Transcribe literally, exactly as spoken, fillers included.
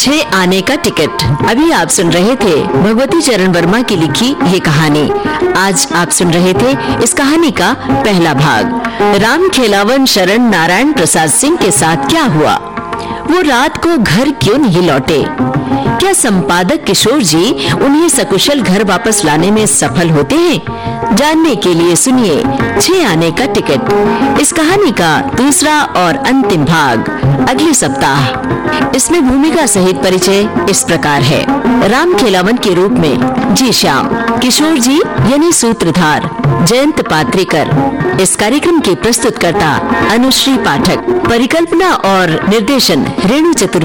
छह आने का टिकट। अभी आप सुन रहे थे भगवती चरण वर्मा की लिखी ये कहानी। आज आप सुन रहे थे इस कहानी का पहला भाग। राम खेलावन शरण नारायण प्रसाद सिंह के साथ क्या हुआ? वो रात को घर क्यों नहीं लौटे? क्या संपादक किशोर जी उन्हें सकुशल घर वापस लाने में सफल होते हैं? जानने के लिए सुनिए छह आने का टिकट। इस कहानी का दूसरा और अंतिम भाग अगले सप्ताह। इसमें भूमिका सहित परिचय इस प्रकार है। राम खेलावन के रूप में जी श्याम, किशोर जी यानी सूत्रधार जयंत पात्रेकर। इस कार्यक्रम की प्रस्तुतकर्ता अनुश्री पाठक। परिकल्पना और निर्देशन रेणु चतुर्वेदी।